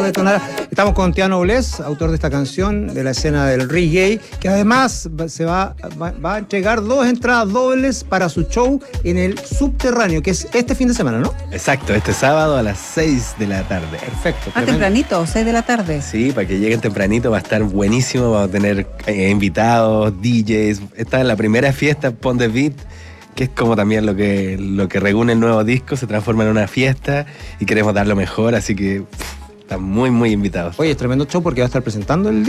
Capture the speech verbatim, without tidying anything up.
Detonar. Estamos con Tiano Bles, autor de esta canción, de la escena del reggae, que además se va, va, va a entregar dos entradas dobles para su show en el Subterráneo, que es este fin de semana, ¿no? Exacto, este sábado a las seis de la tarde. Perfecto. Ah, tempranito, seis de la tarde. Sí, para que lleguen tempranito va a estar buenísimo, vamos a tener eh, invitados, D Js. Esta es la primera fiesta Pon the Beat, que es como también lo que, lo que reúne el nuevo disco, se transforma en una fiesta y queremos dar lo mejor, así que pff, están muy, muy invitados. Oye, es tremendo show porque va a estar presentando el